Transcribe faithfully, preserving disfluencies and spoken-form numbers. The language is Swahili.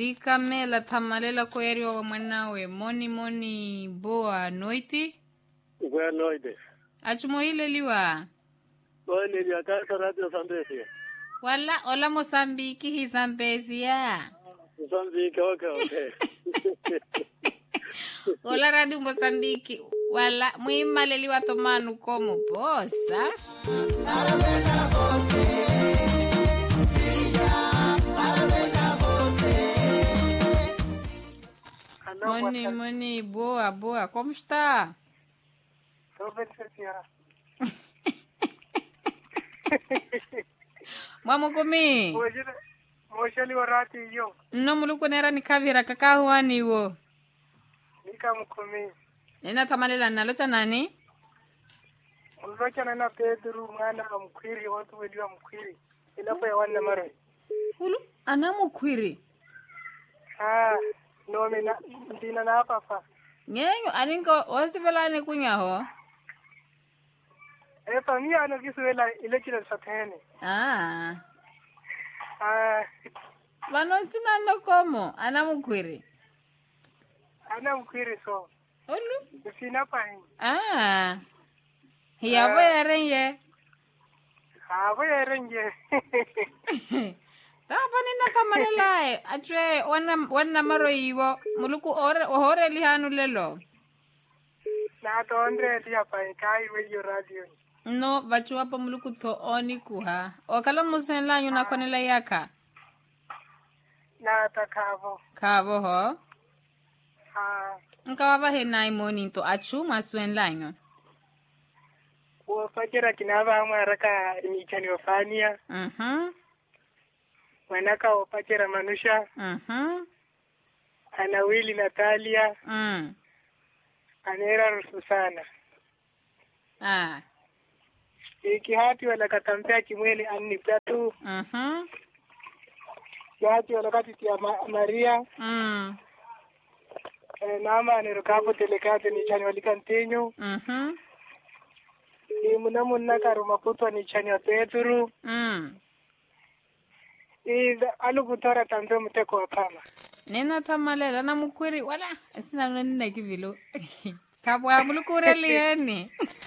Ikamela tamalela koyeri wa mwanawe moni moni boa noiti. Boa noite. Achumo ile liwa. Boa ile ya casa radio Zambezi. Wala ola Mozambique hi Zambezi ya. Mozambique okay okay. Ola radio Mozambique. Wala muima leliwa tomanu como bosa. Parabéns você. Moni, Moni, boa, boa. Como está? Estou bem, senhora. Mamo comi? Hoje, hoje ali o rato e eu. Não me luco nera ni kavira kakahuani wo. Nika mkomi. Nena tamalela nalocha nani? Ulocha nana Pedro mwana mkwiri watu wediwa mkwiri. Ilapo ya wana mare. Ulu ana mkwiri. Ah. No me na ndina na papa. Ngenyo aninko wasibelane kunyaho. Eh pa mimi ana kiswela ile kile satene. Ah. Ah. Bano sinando como ana mukwiri. Ana mukwiri so. Olu sina pa. Ah. Hiya uh, boya renye. Ah boya renye. Tapa nina kamalela atwe wana wana maro iwo muluku ore hore lihanu lelo. Na to andre dia pa kai we yo radio. No bachu hapa muluku to oni kuha. Wakala musenla yuna konela yaka. Na ta kavo. Kavo ho. Ah. Nkawa he nai moni to achu maswenla yun. Wo fajira kinava amaraka ni chani wafania. Mhm. Wanaka wapachera manusha. Mhm. Ana Willy Natalia. Mm. Anera Susana. Ah. Iki hati wala katampea kimweli anni tatu. Mhm. Hati wala kati ya ma Maria. Mm. E, nama ni rukapo telekate ni chani walikantinyo. Mhm. Ni munamu naka rumaputwa ni chani wa Petru. Mm. Iza alu kutora tambe mteko wapama. Nena tamalela na mukwiri wala. Sina nani na kivilo. Kabwa mulukure lieni.